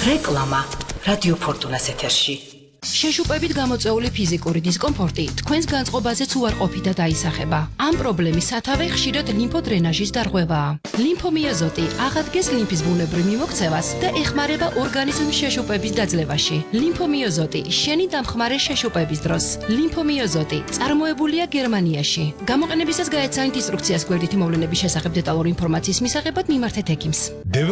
რეკლამა რადიო ფორტუნას ეთერში. შეშუპებით გამოწვეული ფიზიკური დისკომფორტი თქვენს განწყობაზეც უარყოფით და დაისახება. ამ პრობლემის სათავე ხშირად ლიმფოდრენაჟის დარღვევაა. ლიმფომიოზოტი აღადგენს ლიმფის ბუნებრივ მიმოქცევას და ეხმარება ორგანიზმის შეშუპების დაძლევაში. ლიმფომიოზოტი შენი დამხმარე შეშუპების დროს. ლიმფომიოზოტი წარმოებულია გერმანიაში. გამოყენებისას გაეცანით ინსტრუქციას გვერდითი მოვლენების შესახებ დეტალური ინფორმაციის მისაღებად მიმართეთ ექიმს.